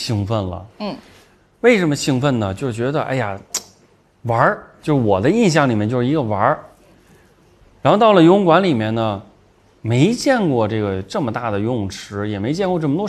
兴奋了。为什么兴奋呢？就是觉得哎呀，玩儿，就是我的印象里面就是一个玩儿。然后到了游泳馆里面呢，没见过这个这么大的游泳池，也没见过这么多